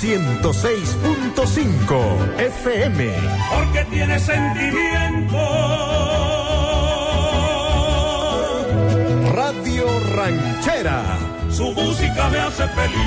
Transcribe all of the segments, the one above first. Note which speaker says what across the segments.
Speaker 1: 106.5 FM.
Speaker 2: Porque tiene sentimiento.
Speaker 1: Radio Ranchera.
Speaker 2: Su música me hace feliz.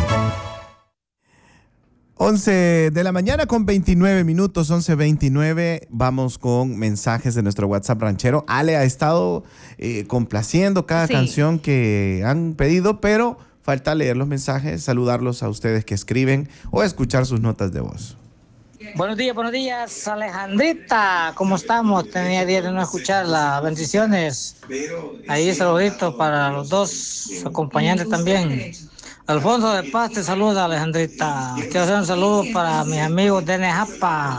Speaker 3: 11 de la mañana con 29 minutos, 11:29. Vamos con mensajes de nuestro WhatsApp ranchero. Ale ha estado complaciendo cada canción que han pedido, pero falta leer los mensajes, saludarlos a ustedes que escriben o escuchar sus notas de voz.
Speaker 4: Buenos días, Alejandrita. ¿Cómo estamos? Tenía días de no escucharla. Bendiciones. Ahí saludito para los dos acompañantes también. Alfonso de Paz te saluda, Alejandrita. Quiero hacer un saludo para mis amigos de Nejapa.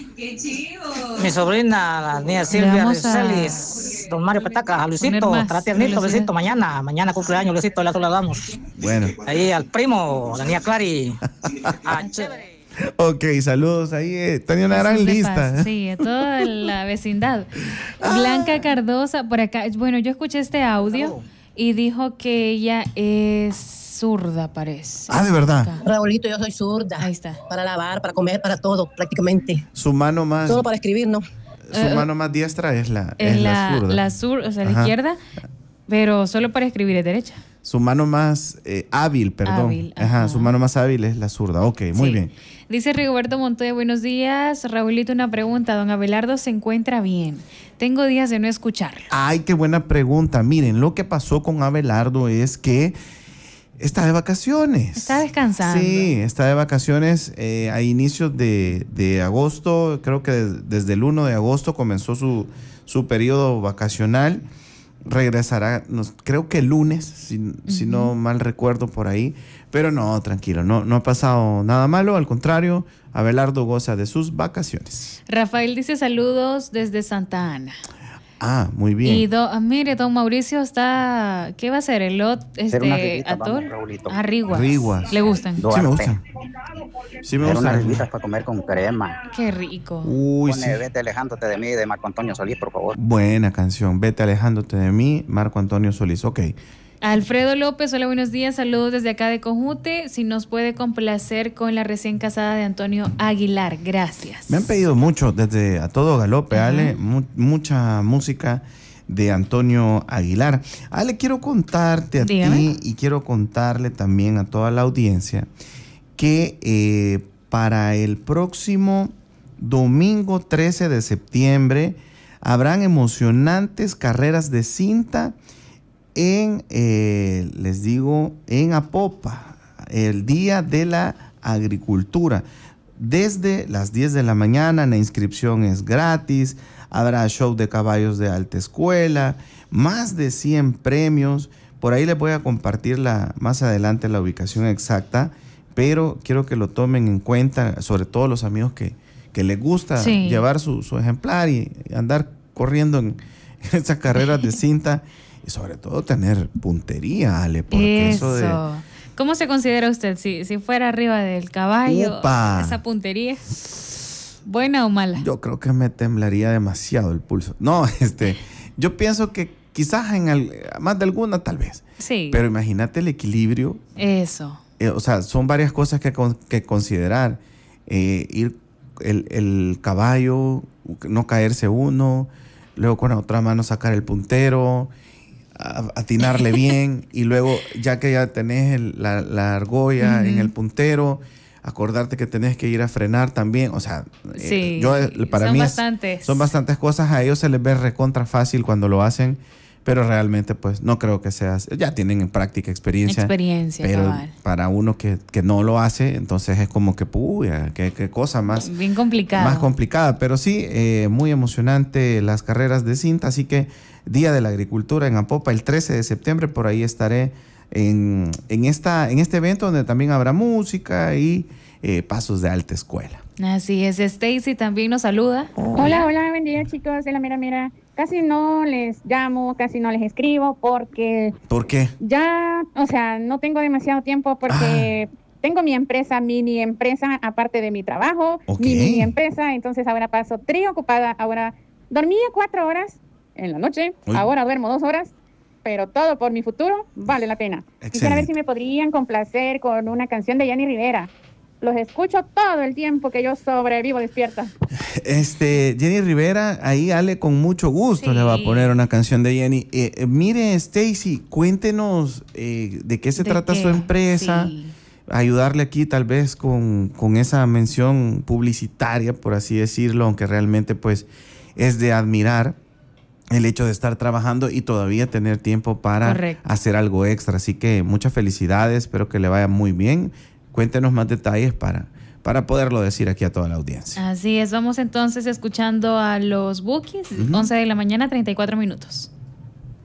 Speaker 4: Mi sobrina, la niña Silvia Rizelis, don Mario Petaca, a Luisito, tratiernito, besito, mañana cumpleaños, Luisito, ya te lo damos.
Speaker 3: Bueno.
Speaker 4: Ahí al primo, la niña Clary. Chévere.
Speaker 3: Ok, saludos ahí. Tenía una gran lista.
Speaker 5: Sí, a toda la vecindad. Blanca Cardosa, por acá. Bueno, yo escuché este audio y dijo que ella es zurda, parece.
Speaker 3: Ah, ¿de verdad?
Speaker 6: Raulito, yo soy zurda.
Speaker 5: Ahí está.
Speaker 6: Para lavar, para comer, para todo, prácticamente.
Speaker 3: Su mano más...
Speaker 6: Solo para escribir, ¿no?
Speaker 3: Su mano más diestra es la zurda.
Speaker 5: O sea, la izquierda, pero solo para escribir es derecha.
Speaker 3: Su mano más hábil, perdón. Su mano más hábil es la zurda. Ok, muy bien.
Speaker 5: Dice Rigoberto Montoya, buenos días. Raulito, una pregunta. Don Abelardo se encuentra bien. Tengo días de no escucharlo.
Speaker 3: Ay, qué buena pregunta. Miren, lo que pasó con Abelardo es que está de vacaciones.
Speaker 5: Está descansando.
Speaker 3: Sí, está de vacaciones a inicios de agosto. Creo que desde el 1 de agosto comenzó su periodo vacacional. Regresará, creo que el lunes, si no mal recuerdo por ahí. Pero no, tranquilo, no ha pasado nada malo. Al contrario, Abelardo goza de sus vacaciones.
Speaker 5: Rafael dice saludos desde Santa Ana.
Speaker 3: Ah, muy bien.
Speaker 5: Y mire, don Mauricio está... ¿Qué va a hacer? ¿El atol? Riguas. ¿Le gustan?
Speaker 3: Sí, me gustan. Sí, me gustan.
Speaker 7: Unas riguitas para comer con crema.
Speaker 5: Qué rico.
Speaker 3: Uy,
Speaker 7: Pone,
Speaker 3: sí.
Speaker 7: Vete alejándote de mí, de Marco Antonio Solís, por favor.
Speaker 3: Buena canción. Vete alejándote de mí, Marco Antonio Solís. Ok.
Speaker 5: Alfredo López, hola, buenos días, saludos desde acá de Cojute. Si nos puede complacer con la recién casada de Antonio Aguilar, gracias.
Speaker 3: Me han pedido mucho, desde A Todo Galope, Ale, mucha música de Antonio Aguilar. Ale, quiero contarte a ti y quiero contarle también a toda la audiencia que para el próximo domingo 13 de septiembre habrán emocionantes carreras de cinta les digo, en Apopa, el Día de la Agricultura. Desde las 10 de la mañana, la inscripción es gratis, habrá show de caballos de alta escuela, más de 100 premios. Por ahí les voy a compartir más adelante la ubicación exacta, pero quiero que lo tomen en cuenta, sobre todo los amigos que les gusta llevar su ejemplar y andar corriendo en esas carreras de cinta. Y sobre todo tener puntería, Ale, porque eso de...
Speaker 5: ¿Cómo se considera usted? Si fuera arriba del caballo, esa puntería, ¿buena o mala?
Speaker 3: Yo creo que me temblaría demasiado el pulso. No, yo pienso que quizás más de alguna tal vez.
Speaker 5: Sí.
Speaker 3: Pero imagínate el equilibrio.
Speaker 5: Eso.
Speaker 3: O sea, son varias cosas que considerar. Ir el caballo, no caerse uno, luego con la otra mano sacar el puntero, atinarle bien, y luego ya que ya tenés la argolla en el puntero, acordarte que tenés que ir a frenar también. O sea, para mí son bastantes cosas. A ellos se les ve recontra fácil cuando lo hacen, pero realmente pues no creo que ya tienen en práctica experiencia, pero cabal. Para uno que no lo hace, entonces es como que puya, qué cosa más
Speaker 5: bien complicada.
Speaker 3: Más complicada, pero sí, muy emocionante las carreras de cinta. Así que Día de la Agricultura en Apopa, el 13 de septiembre, por ahí estaré en este evento donde también habrá música y pasos de alta escuela.
Speaker 5: Así es. Stacy también nos saluda.
Speaker 8: Hola, buen día, chicos de la mera. Casi no les llamo, casi no les escribo porque...
Speaker 3: ¿Por qué?
Speaker 8: Ya, o sea, no tengo demasiado tiempo porque tengo mi mini empresa, aparte de mi trabajo, mi mini empresa, entonces ahora paso ocupada. Ahora dormía 4 horas en la noche, ahora duermo 2 horas, pero todo por mi futuro vale la pena. Quisiera ver si me podrían complacer con una canción de Yanni Rivera. Los escucho todo el tiempo que yo sobrevivo despierta.
Speaker 3: Jenny Rivera, ahí Ale con mucho gusto le va a poner una canción de Jenny. Mire, Stacy, cuéntenos de qué se trata su empresa. Sí. Ayudarle aquí tal vez con esa mención publicitaria, por así decirlo, aunque realmente pues es de admirar el hecho de estar trabajando y todavía tener tiempo para hacer algo extra. Así que muchas felicidades, espero que le vaya muy bien. Cuéntenos más detalles para poderlo decir aquí a toda la audiencia.
Speaker 5: Así es, vamos entonces escuchando a los Bookies, 11 de la mañana, 34 minutos.